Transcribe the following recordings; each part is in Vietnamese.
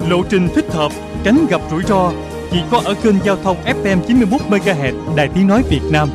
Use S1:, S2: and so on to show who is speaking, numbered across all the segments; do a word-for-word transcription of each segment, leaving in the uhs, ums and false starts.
S1: Lộ trình thích hợp, tránh gặp rủi ro, chỉ có ở kênh giao thông ép em chín mươi mốt mê ga héc Đài Tiếng nói Việt Nam.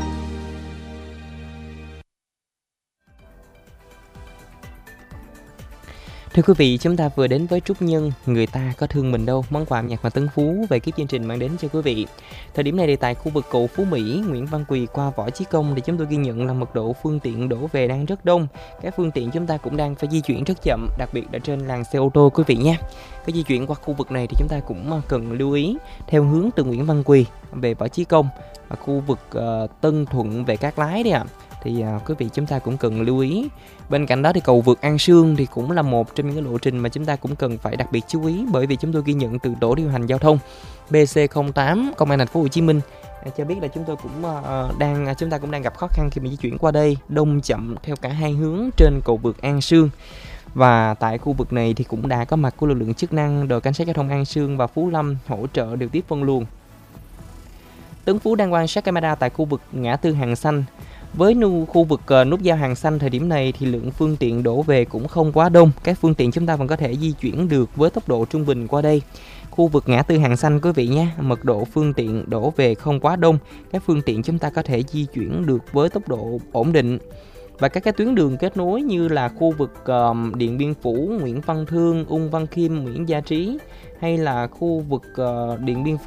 S2: Thưa quý vị, chúng ta vừa đến với Trúc Nhân, Người ta có thương mình đâu, món quà âm nhạc mà Tân Phú về kiếp chương trình mang đến cho quý vị. Thời điểm này thì tại khu vực cầu Phú Mỹ, Nguyễn Văn Quỳ qua Võ Chí Công thì chúng tôi ghi nhận là mật độ phương tiện đổ về đang rất đông. Các phương tiện chúng ta cũng đang phải di chuyển rất chậm, đặc biệt là trên làn xe ô tô quý vị nha. Cái di chuyển qua khu vực này thì chúng ta cũng cần lưu ý theo hướng từ Nguyễn Văn Quỳ về Võ Chí Công, ở khu vực uh, Tân Thuận về Cát Lái đấy ạ. À. Thì uh, quý vị chúng ta cũng cần lưu ý. Bên cạnh đó thì cầu vượt An Sương thì cũng là một trong những cái lộ trình mà chúng ta cũng cần phải đặc biệt chú ý, bởi vì chúng tôi ghi nhận từ tổ điều hành giao thông bê xê không tám Công an thành phố Hồ Chí Minh cho biết là chúng tôi cũng uh, đang chúng ta cũng đang gặp khó khăn khi mà di chuyển qua đây, đông chậm theo cả hai hướng trên cầu vượt An Sương. Và tại khu vực này thì cũng đã có mặt của lực lượng chức năng, đội cảnh sát giao thông An Sương và Phú Lâm hỗ trợ điều tiết phân luồng. Tấn Phú đang quan sát camera tại khu vực ngã tư Hàng Xanh. Với nu, khu vực uh, nút giao Hàng Xanh thời điểm này thì lượng phương tiện đổ về cũng không quá đông. Các phương tiện chúng ta vẫn có thể di chuyển được với tốc độ trung bình qua đây. Khu vực ngã tư Hàng Xanh quý vị nhé, mật độ phương tiện đổ về không quá đông. Các phương tiện chúng ta có thể di chuyển được với tốc độ ổn định. Và các cái tuyến đường kết nối như là khu vực uh, Điện Biên Phủ, Nguyễn Văn Thương, Ung Văn Khiêm, Nguyễn Gia Trí, hay là khu vực uh, Điện Biên Phủ